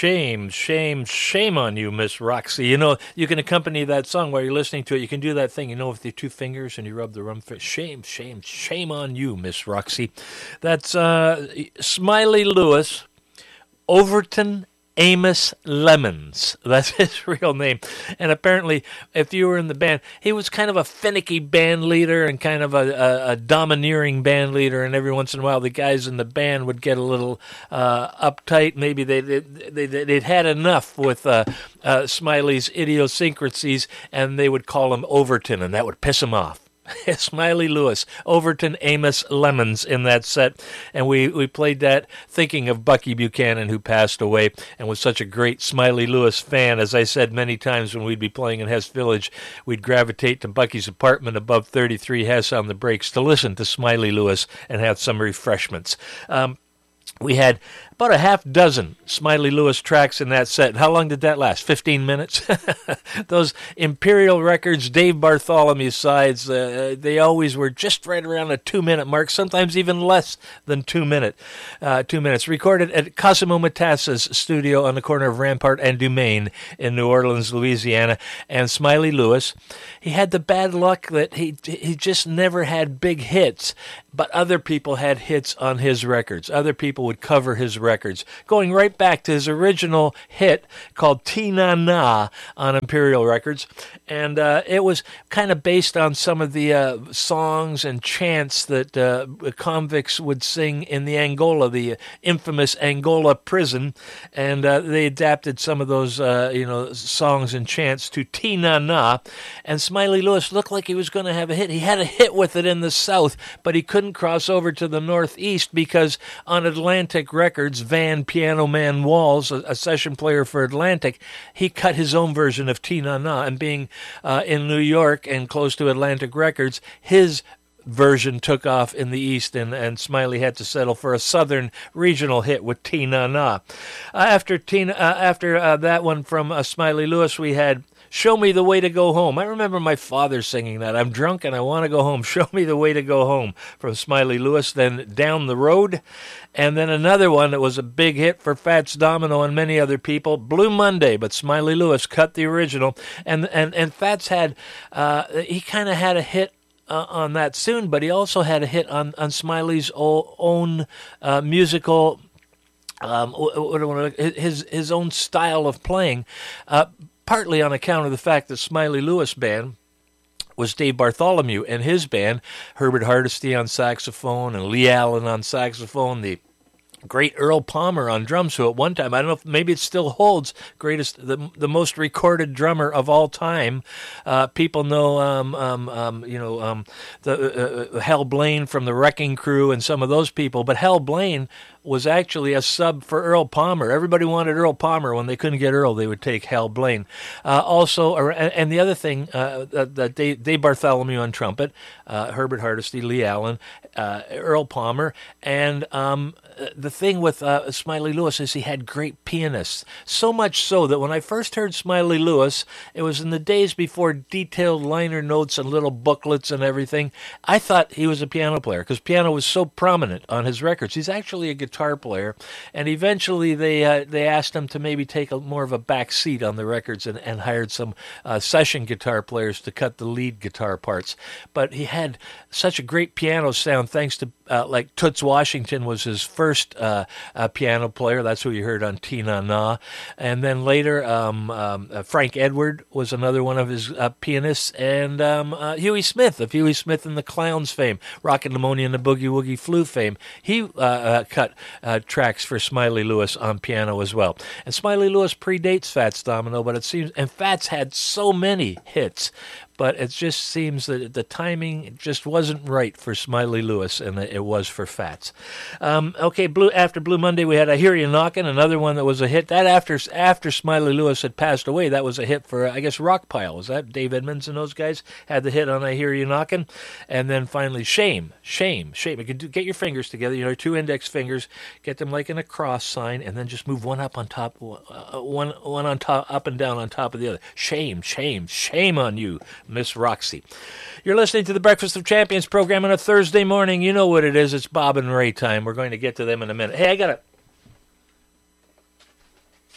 Shame, shame, shame on you, Miss Roxy. You know, you can accompany that song while you're listening to it. You can do that thing, you know, with your two fingers and you rub the rum. Shame, shame, shame on you, Miss Roxy. That's Smiley Lewis, Overton Amos Lemons. That's his real name. And apparently, if you were in the band, he was kind of a finicky band leader and kind of a domineering band leader. And every once in a while, the guys in the band would get a little uptight. Maybe they'd had enough with Smiley's idiosyncrasies, and they would call him Overton, and that would piss him off. Smiley Lewis, Overton Amos Lemons in that set. And we played that thinking of Bucky Buchanan, who passed away and was such a great Smiley Lewis fan. As I said many times when we'd be playing in Hess Village, we'd gravitate to Bucky's apartment above 33 Hess on the breaks to listen to Smiley Lewis and have some refreshments. We had about a half dozen Smiley Lewis tracks in that set. How long did that last? 15 minutes? Those Imperial Records, Dave Bartholomew sides, they always were just right around a 2-minute mark, sometimes even less than 2 minutes. Recorded at Cosimo Matassa's studio on the corner of Rampart and Dumaine in New Orleans, Louisiana. And Smiley Lewis, he had the bad luck that he just never had big hits, but other people had hits on his records. Other people would cover his records, going right back to his original hit called Tina Na on Imperial Records. And it was kind of based on some of the songs and chants that convicts would sing in the Angola, the infamous Angola prison. And they adapted some of those songs and chants to Tina Na. And Smiley Lewis looked like he was going to have a hit. He had a hit with it in the South, but he couldn't cross over to the Northeast because on Atlantic Records, Van Piano Man Walls, a session player for Atlantic, he cut his own version of Tina Na. And being in New York and close to Atlantic Records, his version took off in the East, and Smiley had to settle for a Southern regional hit with Tina Na. After that one from Smiley Lewis, we had Show Me the Way to Go Home. I remember my father singing that. I'm drunk and I want to go home. Show Me the Way to Go Home from Smiley Lewis. Then Down the Road. And then another one that was a big hit for Fats Domino and many other people, Blue Monday, but Smiley Lewis cut the original. And Fats had, he kind of had a hit on that soon, but he also had a hit on Smiley's own musical, his own style of playing, partly on account of the fact that Smiley Lewis Band was Dave Bartholomew and his band, Herbert Hardesty on saxophone and Lee Allen on saxophone, the great Earl Palmer on drums, who at one time, I don't know if maybe it still holds, the most recorded drummer of all time. People know, Hal Blaine from the Wrecking Crew and some of those people, but Hal Blaine was actually a sub for Earl Palmer. Everybody wanted Earl Palmer. When they couldn't get Earl, they would take Hal Blaine. And the other thing, Dave Bartholomew on trumpet, Herbert Hardesty, Lee Allen, Earl Palmer, and the thing with Smiley Lewis is he had great pianists. So much so that when I first heard Smiley Lewis, it was in the days before detailed liner notes and little booklets and everything. I thought he was a piano player because piano was so prominent on his records. He's actually a guitar player, and eventually they asked him to maybe take more of a back seat on the records and hired some session guitar players to cut the lead guitar parts. But he had such a great piano sound thanks to like Toots Washington was his first piano player. That's who you heard on Tina Na. And then later, Frank Edward was another one of his pianists. And Huey Smith, of Huey Smith and the Clowns fame, Rockin' Pneumonia and the Boogie Woogie Flu fame. He cut tracks for Smiley Lewis on piano as well. And Smiley Lewis predates Fats Domino, but it seems, and Fats had so many hits, but it just seems that the timing just wasn't right for Smiley Lewis, and it was for Fats. After Blue Monday, we had I Hear You Knockin', another one that was a hit. That after Smiley Lewis had passed away, that was a hit for, I guess, Rockpile. Was that Dave Edmonds and those guys had the hit on I Hear You Knockin'? And then finally, Shame. You can get your fingers together, your two index fingers, get them like in a cross sign, and then just move one up on top, one on top, up and down on top of the other. Shame on you, Miss Roxy. You're listening to the Breakfast of Champions program on a Thursday morning. You know what it is. It's Bob and Ray time. We're going to get to them in a minute. Hey, I got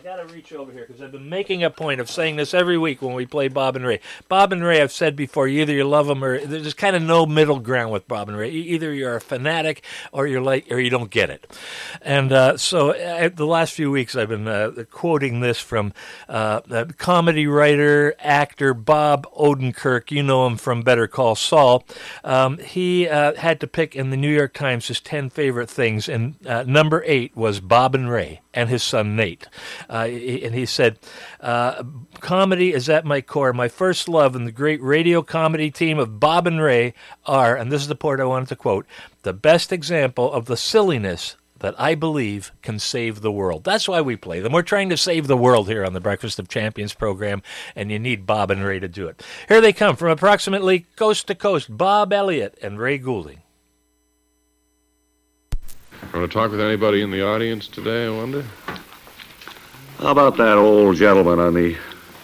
got to reach over here because I've been making a point of saying this every week when we play Bob and Ray. Bob and Ray, I've said before, either you love them or there's kind of no middle ground with Bob and Ray. Either you're a fanatic or you don't get it. And so the last few weeks I've been quoting this from comedy writer, actor Bob Odenkirk. You know him from Better Call Saul. He had to pick in the New York Times his 10 favorite things, and number 8 was Bob and Ray and his son Nate. And he said, comedy is at my core. My first love and the great radio comedy team of Bob and Ray are, and this is the part I wanted to quote, the best example of the silliness that I believe can save the world. That's why we play them. We're trying to save the world here on the Breakfast of Champions program, and you need Bob and Ray to do it. Here they come from approximately coast to coast, Bob Elliott and Ray Goulding. Want to talk with anybody in the audience today, I wonder? How about that old gentleman on the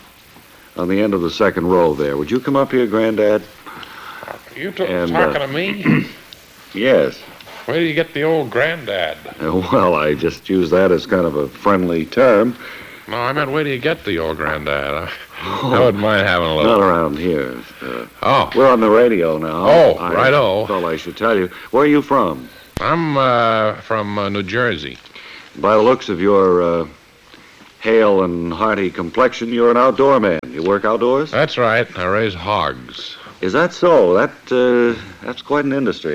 end of the second row there? Would you come up here, Granddad? You talking to me? Yes. Where do you get the old Granddad? Well, I just use that as kind of a friendly term. No, I meant where do you get the old Granddad? I wouldn't mind having a little. Not around here. Oh. We're on the radio now. Oh, righto. I thought I should tell you. Where are you from? I'm from New Jersey. By the looks of your hale and hearty complexion, you're an outdoor man. You work outdoors? That's right. I raise hogs. Is that so? That's quite an industry,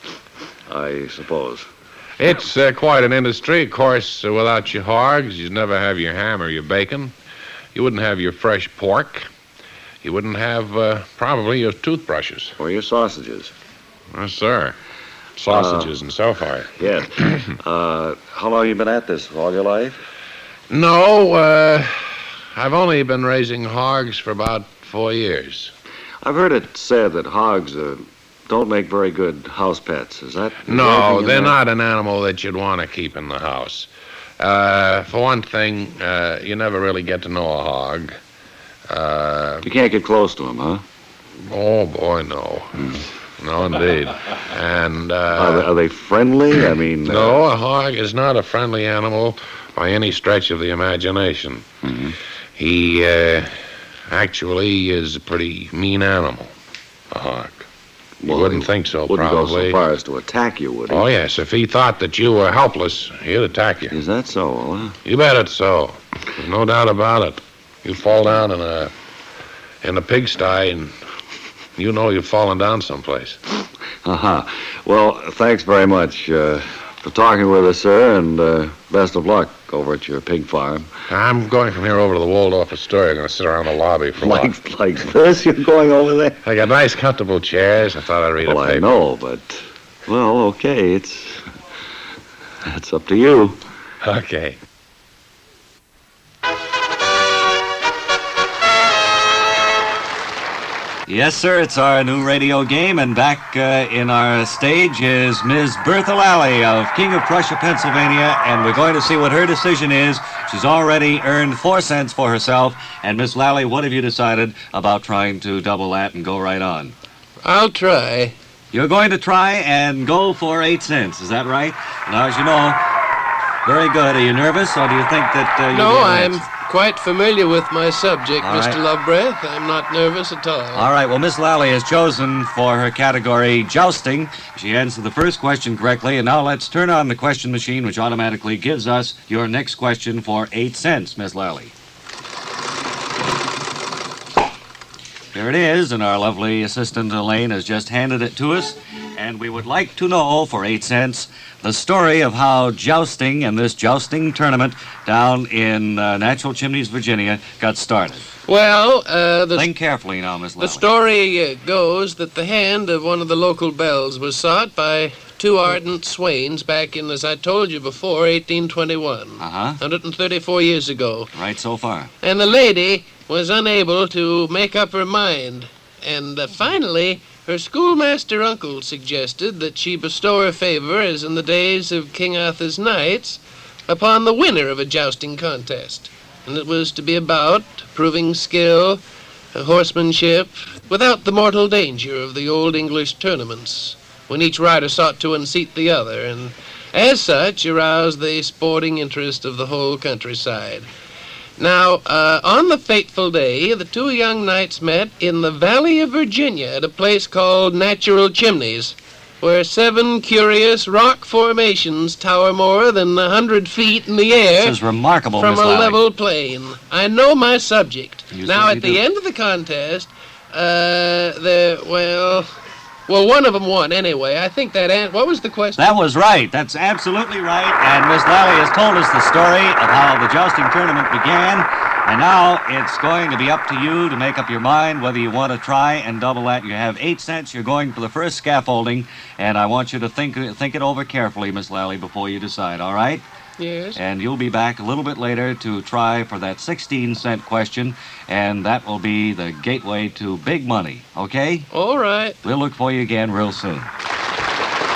I suppose. It's quite an industry. Of course, without your hogs, you'd never have your ham or your bacon. You wouldn't have your fresh pork. You wouldn't have probably your toothbrushes. Or your sausages. Yes, sir. Sausages and so forth. Yes. How long have you been at this? All your life? No, I've only been raising hogs for about 4 years. I've heard it said that hogs don't make very good house pets. Is that? No, they're not an animal that you'd want to keep in the house. For one thing, you never really get to know a hog. You can't get close to them, huh? Oh, boy, no. No, indeed. And are they friendly? I mean, no, a hog is not a friendly animal by any stretch of the imagination. Mm-hmm. He actually is a pretty mean animal, a hog. You wouldn't think so, wouldn't probably. Wouldn't go so far as to attack you, would he? Oh, yes. If he thought that you were helpless, he'd attack you. Is that so, huh? You bet it's so. There's no doubt about it. You fall down in a pigsty, and you know you've fallen down someplace. Uh-huh. Well, thanks very much for talking with us, sir, and best of luck over at your pig farm. I'm going from here over to the Waldorf Astoria. I'm going to sit around the lobby for a while. Like this? You're going over there? I got nice, comfortable chairs. I thought I'd read a paper. Well, I know, but, well, okay, it's up to you. Okay. Yes, sir, it's our new radio game, and back in our stage is Ms. Bertha Lally of King of Prussia, Pennsylvania, and we're going to see what her decision is. She's already earned 4 cents for herself, and Miss Lally, what have you decided about trying to double that and go right on? I'll try. You're going to try and go for 8 cents, is that right? Now, as you know, very good. Are you nervous, or do you think that No, I'm quite familiar with my subject, All Mr. right. Lovebreath. I'm not nervous at all. All right, well, Miss Lally has chosen for her category jousting. She answered the first question correctly, and now let's turn on the question machine, which automatically gives us your next question for 8 cents, Miss Lally. Here it is, and our lovely assistant Elaine has just handed it to us, and we would like to know, for 8 cents, the story of how jousting and this jousting tournament down in Natural Chimneys, Virginia, got started. Well, Think carefully now, Miss Lally. the story goes that the hand of one of the local belles was sought by 2 ardent swains back in, as I told you before, 1821. 134 years ago. Right so far. And the lady was unable to make up her mind. And finally, her schoolmaster uncle suggested that she bestow her favor, as in the days of King Arthur's knights, upon the winner of a jousting contest. And it was to be about proving skill, horsemanship, without the mortal danger of the old English tournaments, when each rider sought to unseat the other, and as such aroused the sporting interest of the whole countryside. Now, on the fateful day, the two young knights met in the Valley of Virginia at a place called Natural Chimneys, where 7 curious rock formations tower more than 100 feet in the air This is remarkable, from Miss a Lally. level plain. I know my subject. You Now, certainly at the do. end of the contest, well, one of them won anyway. I think what was the question? That was right. That's absolutely right. And Miss Lally has told us the story of how the jousting tournament began. And now it's going to be up to you to make up your mind whether you want to try and double that. You have 8 cents. You're going for the first scaffolding. And I want you to think it over carefully, Miss Lally, before you decide, all right? Yes. And you'll be back a little bit later to try for that 16-cent question. And that will be the gateway to big money, okay? All right. We'll look for you again real soon.